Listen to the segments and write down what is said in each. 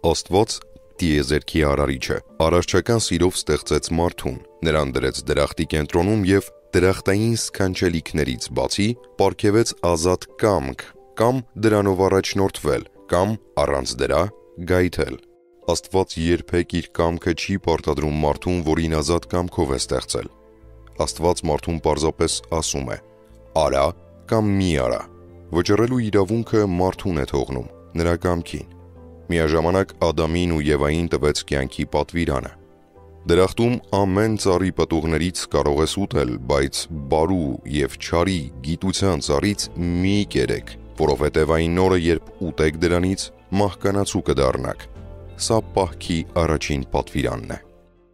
Աստված տիեզերքի արարիչ է, արարչական սիրով ստեղծեց մարդուն, նրան դրեց դրախտի կենտրոնում և դրախտային սքանչելիքներից բացի պարգևեց ազատ կամք, կամ դրանով առաջնորդվել, կամ առանց դրա գայթել։ Աստված երբեք իր կամքը չի պարտադրում մարդուն, որին ազատ կամքով է ստեղծել։ Աստված մարդուն պարզապես ասում է. «Արա» կամ «մի արա»։ Վճռելու իրավունքը մարդուն է թողնում, նրա կամքին։ Միաժամանակ Ադամին ու Եվային տվեց կյանքի պատվիրանը։ Դրախտում ամեն ծառի պտուղներից կարող ես ուտել, բայց բարու և չարի գիտության ծառից մի կերեք, որովհետև այն օրը, երբ ուտեք դրանից, մահկանացու կդառնաք։ Սա պահքի առաջին պատվիրանն է։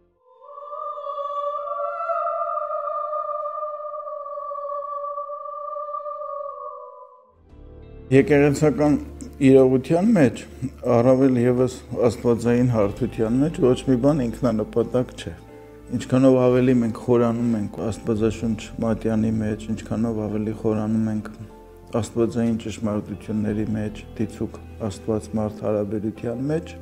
Եկեղեցական իրողության մեջ, առավել ևս աստվածային հարթության մեջ ոչ մի բան ինքնանպատակ չէ։ Ինչքանով ավելի մենք խորանում ենք Աստվածաշունչ մատյանի մեջ, ինչքանով ավելի խորանում ենք աստվածային ճշմարտությունների մեջ, դիցուք Աստված-մարդ հարաբերության մեջ,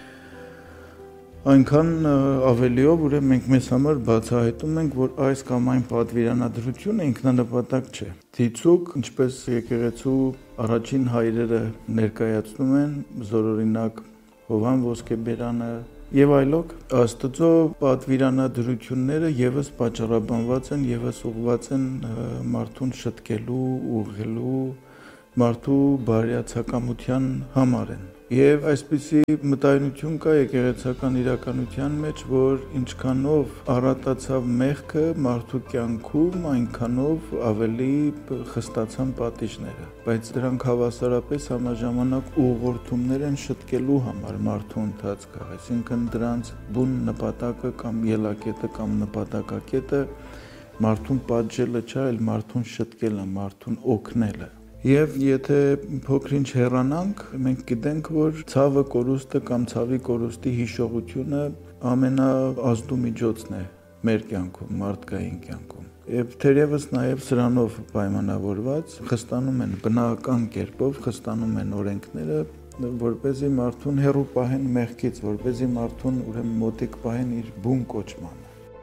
այնքան ավելիով ուրեմն մենք մեզ համար բացահայտում ենք, որ այս կամ այն պատվիրանադրությունը ինքնանպատակ չէ։ Դիցուք, ինչպես եկեղեցու առաջին հայրերը ներկայացնում են, զորօրինակ Հովհան Ոսկեբերանը եւ այլոք, Աստծո պատվիրանադրությունները եւս պատճառաբանված են, եւս ուղղված են մարդուն շտկելու, ուղղելու, մարդու բարյացակամության համար են։ Եվ այսպիսի մտայնություն կա եկեղեցական իրականության մեջ, որ ինչքանով առատացավ մեղքը մարդու կյանքում, այնքանով ավելի խստացան պատիժները, բայց դրանք հավասարապես համաժամանակ ուղղորդումներ են շտկելու համար մարդու ընթացքը, այսինքն դրանց բուն նպատակը կամ ելակետը կամ նպատակակետը մարդուն պատժելը չէ, այլ մարդուն շտկելը, մարդուն օգնելը։ Եվ եթե փոքր-ինչ հեռանանք, մենք գիտենք, որ ցավը կորուստը կամ ցավի կորուստի հիշողությունը ամենաազդու միջոցն է մեր կյանքում, մարդկային կյանքում։ Եվ թերևս նաև սրանով պայմանավորված խստանում են բնական կերպով, խստանում են օրենքները, որպեսզի մարդուն հեռու պահեն մեղքից, որպեսզի մարդուն ուրեմն մոտիկ պահեն իր բուն կոչմանը։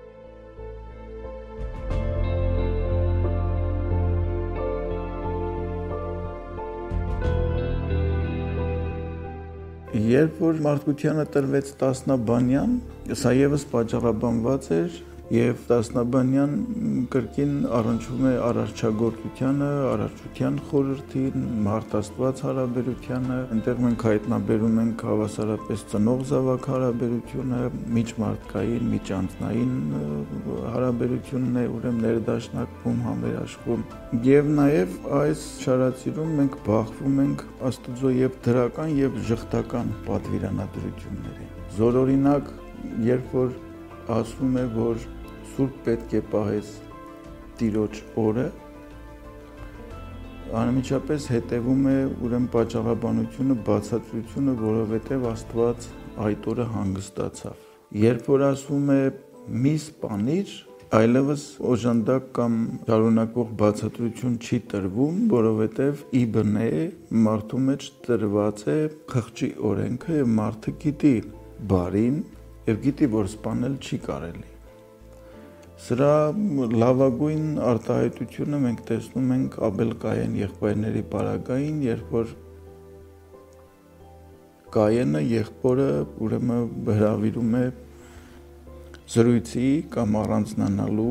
Երբ որ մարդկությանը տրվեց Տասնաբանյան, սա եւս պատճառաբանված էր եւ Տասնաբանյան կրկին առնչվում է արարչագործությանը, արարչության խորհրդին, մարդ-Աստված հարաբերությանը, այնտեղ մենք հայտնաբերում ենք հավասարապես ծնող զավակ հարաբերությունը, միջմարդկային, միջանձնային հարաբերությունն է ուրեմն ներդաշնակվում, համերաշխվում։ Եվ նաեւ այս շարածիրում մենք բախվում ենք Աստծո եւ դրական եւ ժխտական պատվիրանադրությունների։ Զորօրինակ, երբ որ ասվում է, որ Սուրբ պետք է պահես Տիրոջ օրը, անմիջապես հետևում է ուրեմն պատճառաբանությունը, բացատրությունը, որովհետև Աստված այդ օրը հանգստացավ։ Երբ որ ասվում է մի սպանիր, այլևս օժանդակ կամ շարունակվող բացատրություն չի տրվում, որովհետև իբնե մարդու մեջ տրված է խղճի օրենքը եւ մարդը գիտի բարին եւ գիտի, որ սպանել չի կարելի։ Սրա լավագույն արտահայտությունը մենք տեսնում ենք Աբել-Կայան եղբայրների պարագային, երբ որ Կայենը եղբորը ուրեմն հրավիրում է զրույցի կամ առանձնանալու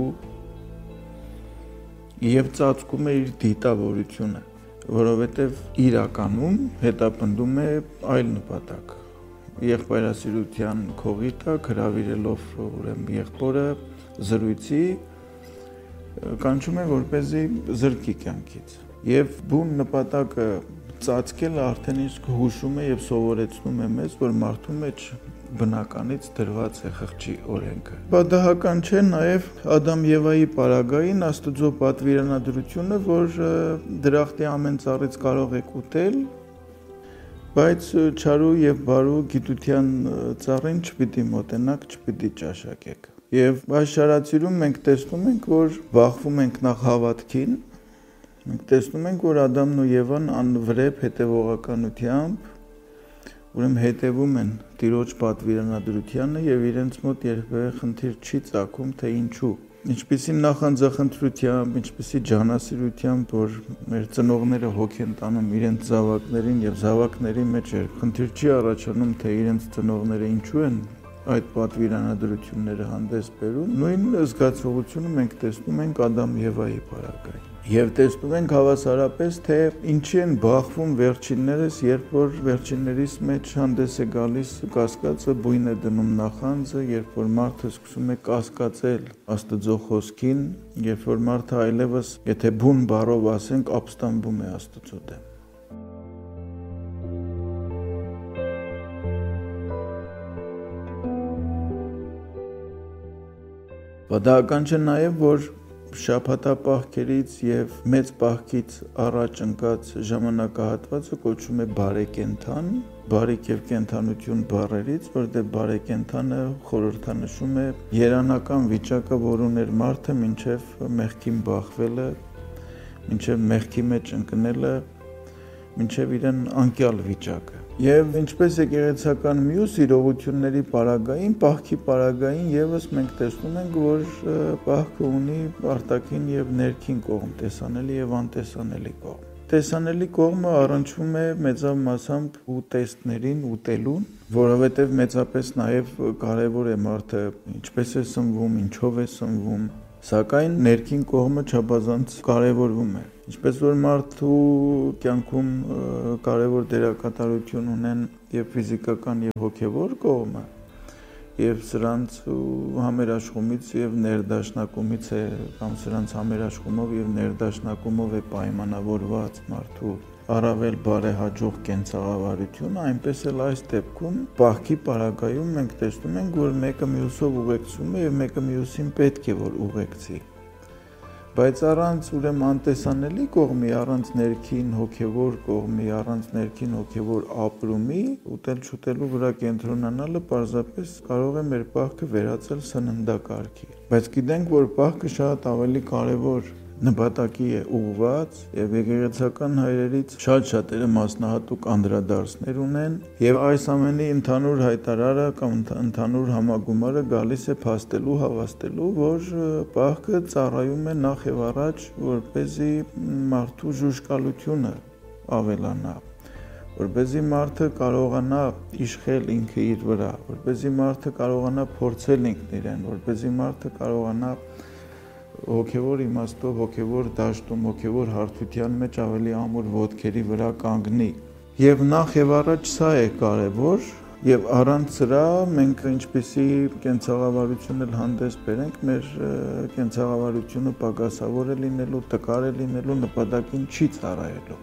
եւ ծածկում է իր դիտավորությունը, որովհետեւ իրականում հետապնդում է այլ նպատակ։ Եղբայրասիրության քողի տակ հրավիրելով ուրեմն եղբորը զրույցի կանչում է, որպեսզի զրկի կյանքից։ Եվ բուն նպատակը ծածկելը արդեն իսկ հուշում է եւ սովորեցնում է մեզ, որ մարդու մեջ բնականից դրված է խղճի օրենքը։ Պատահական չէ նաև Ադամ-Եվայի պարագային Աստծո պատվիրանադրությունը, որ դրախտի ամեն ծառից կարող եք ուտել, բայց չարու եւ բարու գիտության ծառին չպիտի մոտենաք, չպիտի ճաշակեք։ Եվ այս շարածիրում մենք տեսնում ենք, որ բախվում ենք նախ հավատքին, մենք տեսնում ենք, որ Ադամն ու Եվան անվրեպ հետևողականությամբ ուրեմն հետևում են Տիրոջ պատվիրանադրությանը եւ իրենց մոտ երբեւե խնդիր չի ծագում, թե ինչու։ Ինչպիսի նախանձախնդրությամբ, ինչպիսի ջանասիրությամբ, որ մեր ծնողները հոգ են տանում իրենց զավակներին եւ զավակների մեջ խնդիր չի առաջանում, թե իրենց ծնողները ինչու են այդ պատվիրանադրությունները հանդես բերում, նույն զգացողությունը մենք տեսնում ենք Ադամ Եվայի պարագայում։ Եվ տեսնում ենք հավասարապես, թե ինչի են բախվում վերջիններս, երբ որ վերջիններիս մեջ հանդես է գալիս կասկածը, բույն է դնում նախանձը, երբ որ մարդը սկսում է կասկածել Աստծո խոսքին, երբ որ մարդը այլևս, եթե բուն բառով ասենք, ապստամբում է Աստծո դեմ։ Պատահական չէ նաև, որ շաբաթապահքերից եւ մեծ պահքից առաջ ընկած ժամանակահատվածը կոչվում է բարեկենդան, բարիք եւ կենդանություն բառերից, որտեղ բարեկենդանը խորհրդանշում է երանական վիճակը, որ ուներ մարդը մինչեւ մեղքին բախվելը, մինչեւ մեղքի մեջ ընկնելը, մինչեւ իրեն անկյալ վիճակը։ Եվ ինչպես եկեղեցական մյուս իրողությունների պարագային, պահքի պարագային եւս մենք տեսնում ենք, որ պահքը ունի արտաքին եւ ներքին կողմ, տեսանելի եւ անտեսանելի կողմ։ Տեսանելի կողմը առնչվում է մեծավ մասամբ ուտեստներին, ուտելուն, որովհետեւ մեծապես նաեւ կարեւոր է մարդը ինչպես է սնվում, ինչով է սնվում, սակայն ներքին կողմը չափազանց կարևորվում է։ Ինչպես որ մարդու կյանքում կարևոր դերակատարություն ունեն եւ ֆիզիկական եւ հոգեվոր կողմը, եւ սրանց համերաշխումից եւ ներդաշնակումից է կամ սրանց համերաշխումով եւ ներդաշնակումով է պայմանավորված մարդու առավել բարեհաջող կենցաղավարությունը, այնպես էլ այս դեպքում պահքի պարագայում մենք տեսնում ենք, որ մեկը մյուսով ուղեկցում է եւ մեկը մյուսին պետք է որ ուղեկցի։ Բայց առանց ուրեմն անտեսանելի կողմի, առանց ներքին հոգևոր կողմի, առանց ներքին հոգևոր ապրումի, ուտել-շուտելու վրա կենտրոնանալը պարզապես կարող է մեր պահքը վերածել սննդակարգի։ Բայց գիտենք, որ պահքը շատ ավելի կարևոր նպատակի է ուղղված եւ եկեղեցական հայրերից շատ-շատերը մասնահատուկ անդրադարձներ ունեն եւ այս ամենի ընդհանուր հայտարարը կամ ընդհանուր համագումարը գալիս է փաստելու, հավաստելու, որ պահքը ծառայում է նախ եւ առաջ որպեսզի մարդու ժուժկալությունը ավելանա, որպեսզի մարդը կարողանա իշխել ինքը իր վրա, որպեսզի մարդը կարողանա փորձել ինքն իրեն, որպեսզի մարդը կարողանա հոգևոր իմաստով, հոգևոր դաշտում, հոգևոր հարթության մեջ ավելի ամուր ոտքերի վրա կանգնի։ Եվ նախ եւ առաջ սա է կարևոր, եւ առանց սրա մենք ինչպեսի կենցաղավարություն էլ հանդես բերենք, մեր կենցաղավարությունը պակասավոր է լինելու, տկար է լինելու, նպատակին չի ծառայելու։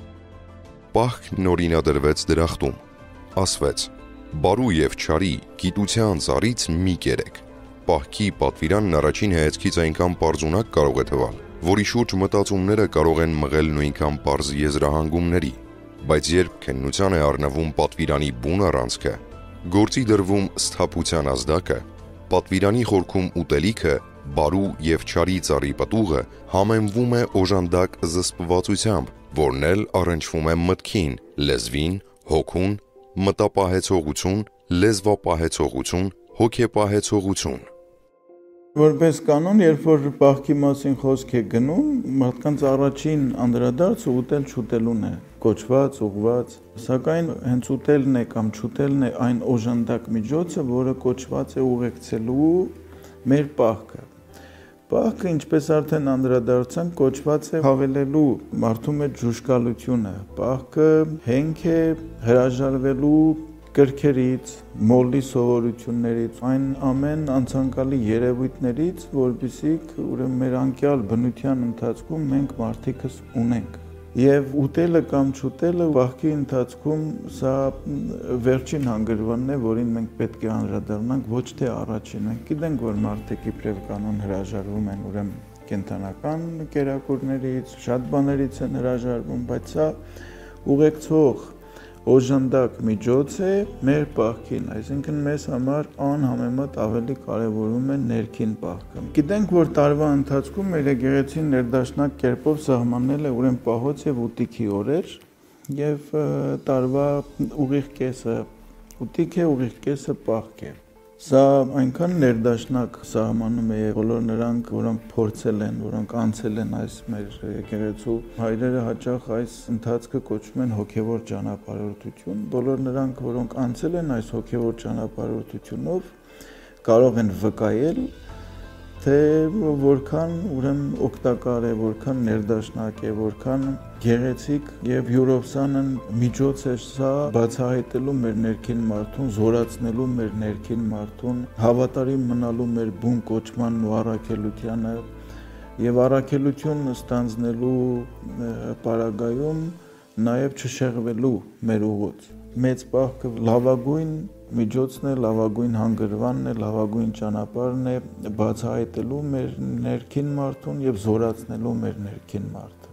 Պահքն նորինադրվեց դրախտում, ասվեց. «Բարու եւ չարի, գիտության ծառից մի կերեք»։ Պահքի պատվիրանն առաջին հայացքից այնքան պարզունակ կարող է թվալ, որի շուրջ մտածումները կարող են մղել նույնքան պարզ եզրահանգումների, բայց երբ քննության է առնվում պատվիրանի բուն առանցքը, գործի դրվում սթափության ազդակը, պատվիրանի խորքում ուտելիքը, բարու եւ չարի ծառի պտուղը համեմվում է օժանդակ զսպվածությամբ, որն էլ առնչվում է մտքին, լեզվին, հոգուն, մտապահեցողություն, լեզվապահեցողություն, հոգեպահեցողություն։ Որպես կանոն, երբ որ պահքի մասին խոսք է գնում, մարդկանց առաջին անդրադարձը ուտել-շուտելուն է, կոչված, ուղղված, սակայն հենց ուտելն է կամ չուտելն է այն օժանդակ միջոցը, որը կոչված է ուղեկցելու մեր պահքը։ Պահքը, ինչպես արդեն անդրադարձանք, կոչված է հավելելու մարդու մեջ ժուժկալությունը։ Պահքը հենք է հրաժարվելու կրքերից, մոլի սովորություններից, այն ամեն անցանկալի երևույթներից, որպեսզի ուրեմն մեր անկյալ բնության ընթացքում մենք մարդիկս ունենք։ Եվ ուտելը կամ չուտելը պահքի ընթացքում սա վերջին հանգրվանն է, որին մենք պետք է անդրադառնանք, ոչ թե առաջին։ Մենք գիտենք, որ մարդիկ իբրև կանոն հրաժարվում են ուրեմն կենդանական կերակուրներից, շատ բաներից են հրաժարվում, բայց սա ուղեկցող օժանդակ միջոց է մեր պահքին, այսինքն մեզ համար անհամեմատ ավելի կարևորում է ներքին պահքը։ Գիտենք, որ տարվա ընթացքում մեր եկեղեցին ներդաշնակ կերպով սահմանել է ուրեմն պահոց եւ ուտիքի օրեր, եւ տարվա ուղիղ կեսը ուտիկ է, ուղիղ կեսը պահք է։ Սա այնքան ներդաշնակ սահմանում է բոլոր նրանք, որոնք փորձել են, որոնք անցել են այս մեր եկեղեցու հայրերը հաճախ այս ընթացքը կոչում են հոգևոր ճանապարհորդություն։ Բոլոր նրանք, որոնք անցել են այս հոգևոր ճանապարհորդությունով, կարող են վկայել, թե որքան ուրեմն օգտակար է, որքան ներդաշնակ է, որքան գեղեցիկ եւ յուրովսանն միջոց է սա բացահայտելու մեր ներքին մարդուն, զորացնելու մեր ներքին մարդուն, հավատարիմ մնալու մեր բուն կոչման ու առաքելությանը եւ առաքելություն ստանձնելու պարագայում նաեւ չշեղվելու մեր ուղուց։ Մեծ պահքը լավագույն միջոցն է, լավագույն հանգրվանն է, լավագույն ճանապարհն է բացահայտելու մեր ներքին մարդուն եւ զորացնելու մեր ներքին մարդը։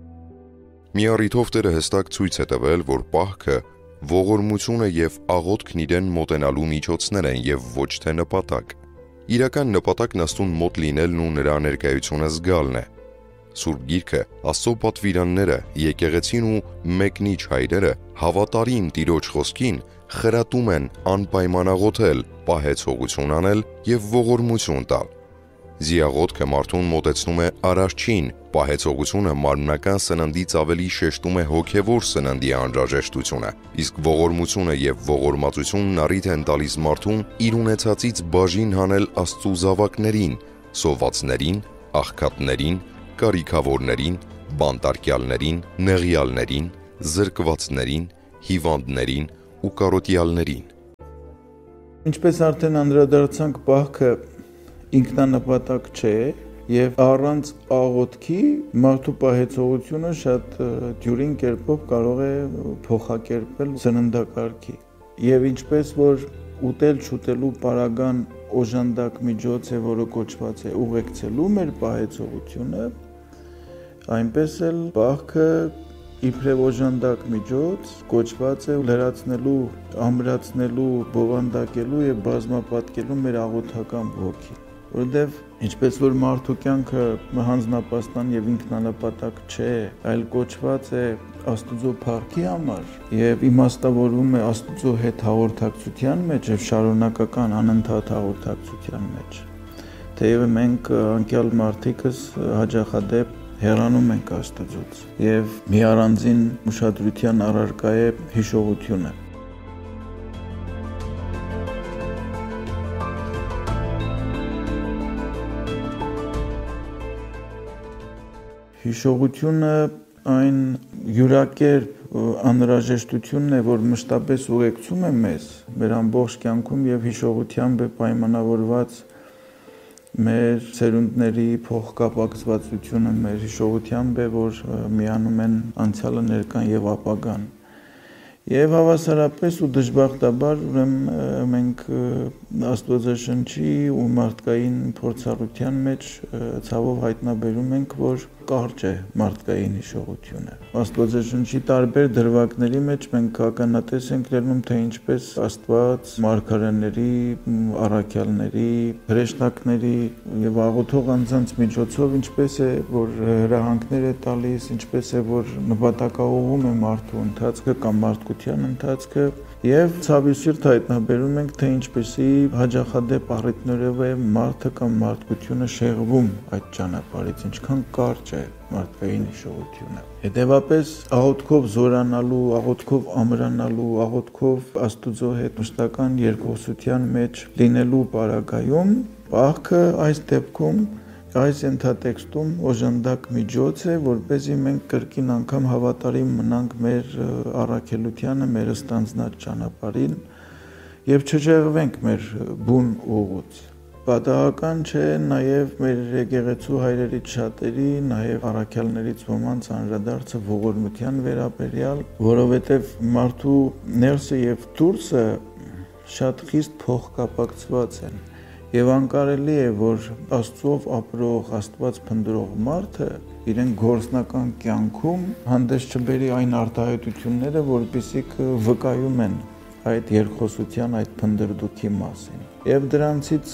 Մի առիթով Տերը հստակ ցույց է տվել, որ պահքը ողորմությունը եւ աղոթքն իրեն մոտենալու միջոցներ են եւ ոչ թե նպատակ։ Իրական նպատակն Աստծուն մոտ լինելն ու նրա ներկայությունը զգալն է։ Սուրբ Գիրքը, Աստծո պատվիրանները, եկեղեցին ու մեկնիչ հայրերը հավատարիմ Տիրոջ խոսքին խրատում են անպայմանաղոթել, պահեցողություն անել եւ ողորմություն տալ։ Զիաղոթքը մարդուն մոտեցնում է Արարչին, պահեցողությունը մարմնական սննդից ավելի շեշտում է հոգևոր սննդի անհրաժեշտությունը, իսկ ողորմությունը եւ ողորմածությունն առիթ են տալիս մարդուն իր ունեցածից բաժին հանել Աստծո զավակներին, սովածներին, աղքատներին, կարիքավորներին, բանտարկյալներին, նեղյալներին, զրկվածներին, հիվանդներին ու կարոտյալներին։ Ինչպես արդեն անդրադարձանք, պահքը ինքնանպատակ չէ եւ առանց աղոթքի մարդու պահեցողությունը շատ դյուրին կերպով կարող է փոխակերպել սննդակարգի։ Եվ ինչպես որ ուտել չուտելու պարագան օժանդակ միջոց է, որը կոչված է ուղեկցելու մեր պահեցողությունը, այնպես էլ պահքը իբրև օժանդակ միջոց կոչված է լրացնելու, ամրացնելու, բովանդակելու եւ բազմապատկելու մեր աղոթական ոգին, որովհետեւ ինչպես որ մարդու կյանքը հանձնապաստան եւ ինքնանպատակ չէ, այլ կոչված է Աստուծո փառքի համար եւ իմաստավորվում է Աստուծո հետ հաղորդակցության մեջ եւ շարունակական անընդհատ հաղորդակցության մեջ։ Թեև մենք անկյալ մարդիկս հաճախադեպ հեռանում ենք Աստծուց եւ մի առանձին ուշադրության առարկա է հիշողությունը։ Հիշողությունը այն յուրակերպ անհրաժեշտությունն է, որ մշտապես ուղեկցում է մեզ մեր ամբողջ կյանքում եւ հիշողությամբ է պայմանավորված մեր ցերունդների փոխկապակցվածությունը, մեր հիշողությամբ է, որ միանում են անցյալը, ներկան եւ ապագան։ Եվ հավասարապես ու դժբախտաբար ուրեմն մենք Աստվածաշնչի ու մարդկային փորձառության մեջ ցավով հայտնաբերում ենք, որ կարճ է մարդկային հիշողությունը։ Աստվածաշնչի տարբեր դրվագների մեջ մենք ականատես ենք լինում, թե ինչպես Աստված մարգարեների, առաքյալների, հրեշտակների եւ աղոթող անձանց միջոցով ինչպես է որ հրահանգներ է տալիս, ինչպես է որ նպատակաուղղում է մարդու ընթացքը կամ մարդկության ընթացքը եւ ցավի սիրտ հայտնաբերում ենք, թե ինչպեսի հաջախադեպ առիթներով է մարդը կամ մարդկությունը շեղվում այդ ճանապարհից, ինչքան կարճ է մարդկային հիշողությունը։ Հետևաբար աղոթքով զորանալու, աղոթքով ամրանալու, աղոթքով Աստուծո հետ մշտական երկխոսության մեջ լինելու պարագայում պահքը այս դեպքում այս ենթատեքստում օժանդակ միջոց է, որպեսզի մենք կրկին անգամ հավատարիմ մնանք մեր առաքելությանը, մեր ստանձնած ճանապարհին եւ չժեղվենք մեր բուն ուղուց։ Պատահական չէ նաև մեր եկեղեցու հայրերից շատերի, նաև առաքյալներից ոմանց անդրադարձը ողորմության վերաբերյալ, որովհետև մարդու ներսը եւ դուրսը շատ խիստ փոխկապակցված են։ Եվ անկարելի է, որ Աստծով ապրող, Աստված փնտրող մարդը իրեն գործնական կյանքում հանդես չբերի այն արտահայտությունները, որպեսզի վկայում են այդ երկխոսության, այդ փնդրդուքի մասին։ Եվ դրանցից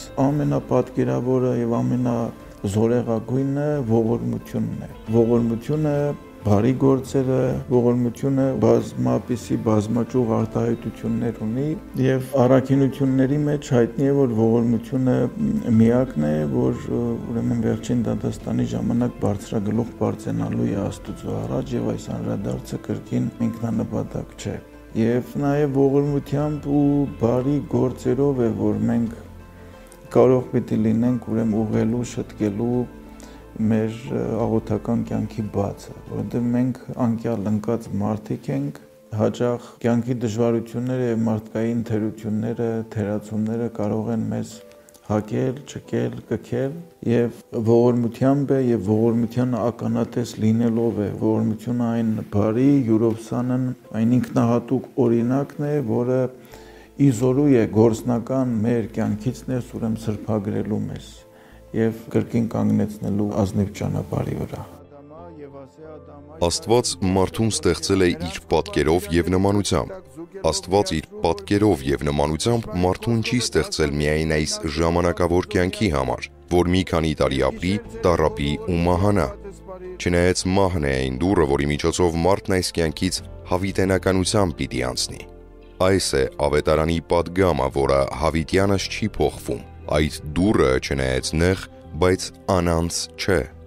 ամենապատկերավորը եւ ամենազորեղագույնը ողորմությունն է։ Ողորմությունը բարի գործերը, ողորմությունը բազմապիսի բազմաճյուղ արտահայտություններ ունի եւ առաքինությունների մեջ հայտնի է, որ ողորմությունը միակն է, որ ուրեմն վերջին դատաստանի ժամանակ բարձրագլուխ բարձենալու է Աստծո առաջ եւ այս անդրադարձը կրկին ինքնանպատակ չէ։ Եվ նաեւ ողորմությամբ ու բարի գործերով է, որ մենք կարող պիտի լինենք ուրեմն ուղղելու, շտկելու մեր աղոթական կյանքի բացը, որովհետև մենք անկյալ ընկած մարդիկ ենք, հաճախ կյանքի դժվարությունները եւ մարդկային թերությունները, թերացումները կարող են մեզ հակել, ճկել, կքել եւ ողորմությամբ է եւ ողորմության ականատես լինելով է, ողորմությունը այն բարի, յուրովսանն, այն ինքնահատուկ օրինակն է, որը իզորու է գործնական մեր կյանքից ներս ուրեմն սրբագրելու մեզ եւ կրկին կանգնեցնելու ազնիվ ճանապարհի վրա։ Աստված մարդուն ստեղծել է իր պատկերով եւ նմանությամբ։ Աստված իր պատկերով եւ նմանությամբ մարդուն չի ստեղծել միայն այս ժամանակավոր կյանքի համար, որ մի քանի տարի ապրի, տառապի ու մահանա։ Չնայած մահն է այն դուռը, որի միջոցով մարդն այս կյանքից հավիտենականությամբ պիտի անցնի։ Այս է ավետարանի պատգամը, որը հավիտյանս չի փոխվում։ Այդ դուռը չնայած նեղ, բայց անանց չէ։